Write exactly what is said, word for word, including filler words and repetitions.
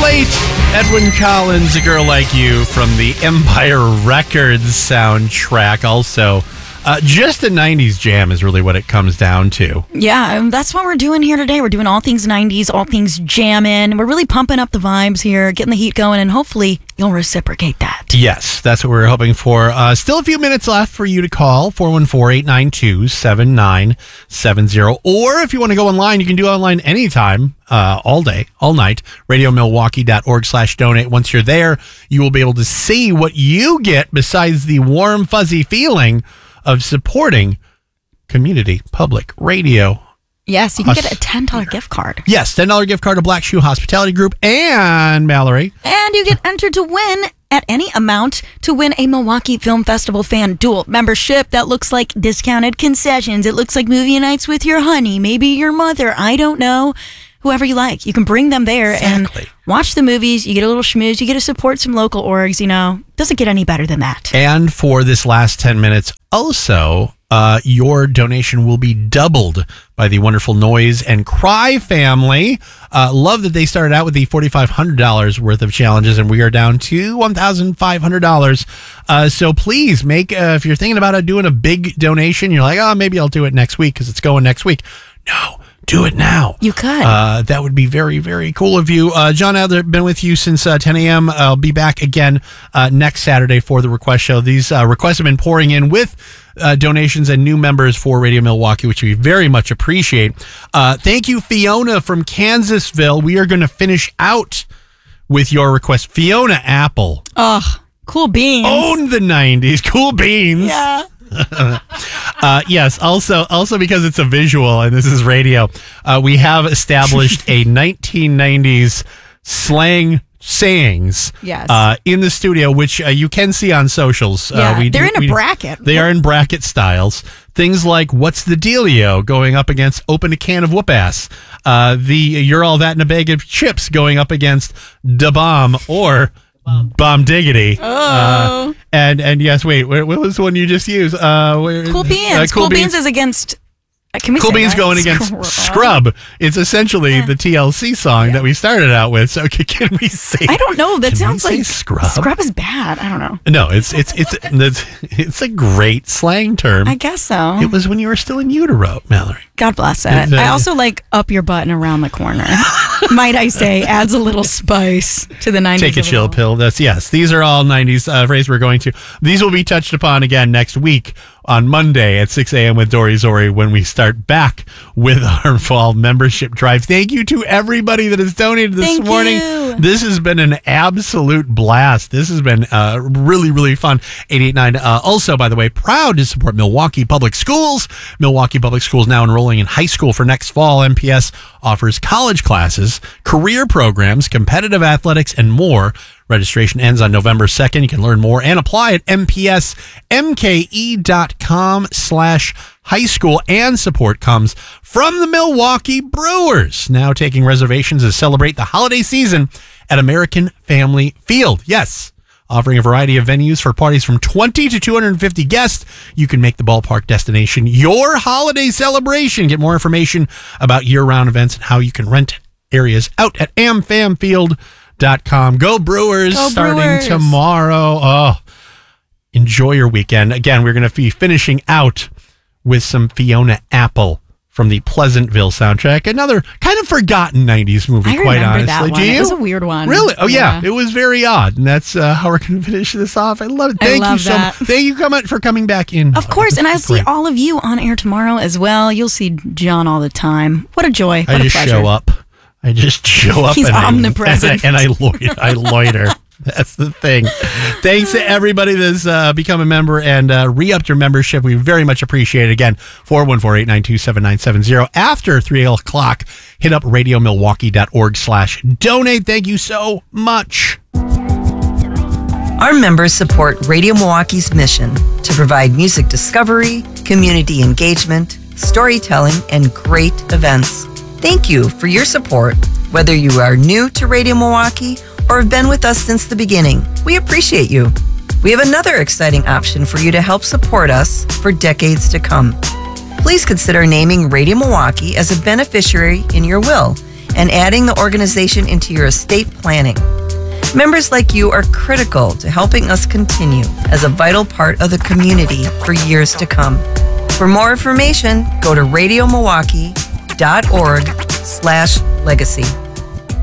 late. Edwyn Collins, A Girl Like You from the Empire Records soundtrack. Also, uh, just a nineties jam is really what it comes down to. Yeah, um, that's what we're doing here today. We're doing all things nineties, all things jamming. We're really pumping up the vibes here, getting the heat going, and hopefully you'll reciprocate that. Yes, that's what we're hoping for. Uh, still a few minutes left for you to call, four one four, eight nine two, seven nine seven zero. Or if you want to go online, you can do online anytime, uh, all day, all night, radiomilwaukee.org slash donate. Once you're there, you will be able to see what you get besides the warm, fuzzy feeling of supporting community public radio. Yes, you can get a ten dollars gift card. Yes, ten dollars gift card to Black Shoe Hospitality Group and Mallory. And you get entered to win at any amount to win a Milwaukee Film Festival Fan Duel membership that looks like discounted concessions. It looks like movie nights with your honey, maybe your mother. I don't know. Whoever you like. You can bring them there exactly. and watch the movies. You get a little schmooze. You get to support some local orgs. You know, doesn't get any better than that. And for this last ten minutes, also, uh, your donation will be doubled by the wonderful Noise and Cry family. Uh, love that they started out with the four thousand five hundred dollars worth of challenges, and we are down to one thousand five hundred dollars. Uh, so please make, uh, if you're thinking about uh, doing a big donation, you're like, oh, maybe I'll do it next week because it's going next week. No. Do it now. You could. Uh, that would be very, very cool of you. Uh, John, I've been with you since uh, ten a.m. I'll be back again uh, next Saturday for the request show. These uh, requests have been pouring in with uh, donations and new members for Radio Milwaukee, which we very much appreciate. Uh, thank you, Fiona from Kansasville. We are going to finish out with your request. Fiona Apple. Ugh, cool beans. Owned the nineties. Cool beans. Yeah. uh, yes, also also because it's a visual and this is radio, uh, we have established a nineteen nineties slang sayings yes. uh, in the studio, which uh, you can see on socials. Yeah, uh, we they're do, in a we, bracket. They are in bracket styles. Things like, what's the dealio, going up against open a can of whoop ass. Uh, the you're all that in a bag of chips going up against da bomb or bomb diggity. Oh. Uh, and and yes, wait, what was the one you just used? Uh, where, cool beans. Uh, cool, cool beans. beans is against. Uh, can we cool say beans that? going against Scrub. Scrub. It's essentially yeah. the T L C song yeah. that we started out with. So can, can we say? I don't know. That sounds like Scrub. Scrub is bad. I don't know. No, it's it's it's it's, it's a great slang term. I guess so. It was when you were still in utero, Mallory. God bless it. I also like up your butt and around the corner. Might I say, adds a little spice to the nineties. Take a chill pill. That's yes. These are all nineties uh, phrases we're going to. These will be touched upon again next week on Monday at six a.m. with Dory Zori when we start back with our fall membership drive. Thank you to everybody that has donated this Thank morning. You. This has been an absolute blast. This has been uh, really, really fun. eight eight nine. Uh, also, by the way, proud to support Milwaukee Public Schools. Milwaukee Public Schools now enrolling in high school for next fall. M P S offers college classes, career programs, competitive athletics, and more. Registration ends on November second. You can learn more and apply at M P S M K E dot com slash high school. And support comes from the Milwaukee Brewers, now taking reservations to celebrate the holiday season at American Family Field. Yes, offering a variety of venues for parties from twenty to two hundred fifty guests. You can make the ballpark destination your holiday celebration. Get more information about year-round events and how you can rent areas out at am fam field dot com. Go Brewers. Go starting Brewers. tomorrow. Oh, enjoy your weekend. Again, we're going to be finishing out with some Fiona Apple from the Pleasantville soundtrack. Another kind of forgotten nineties movie, I quite remember honestly. that one. Do you? It was a weird one. Really? Oh, yeah. yeah. It was very odd. And that's uh, how we're going to finish this off. I love it. Thank I love you so that. much. Thank you come- for coming back in. Of course. And I'll see Great. all of you on air tomorrow as well. You'll see John all the time. What a joy. What I a just pleasure. show up. I just show up. He's and omnipresent. I, and I, and I loiter. I loiter. That's the thing. Thanks to everybody that's uh, become a member and uh, re-upped your membership. We very much appreciate it. Again, four one four, eight nine two, seven nine seven zero. After three o'clock, hit up radiomilwaukee.org slash donate. Thank you so much. Our members support Radio Milwaukee's mission to provide music discovery, community engagement, storytelling, and great events. Thank you for your support, whether you are new to Radio Milwaukee or have been with us since the beginning. We appreciate you. We have another exciting option for you to help support us for decades to come. Please consider naming Radio Milwaukee as a beneficiary in your will and adding the organization into your estate planning. Members like you are critical to helping us continue as a vital part of the community for years to come. For more information, go to radio milwaukee dot org slash legacy.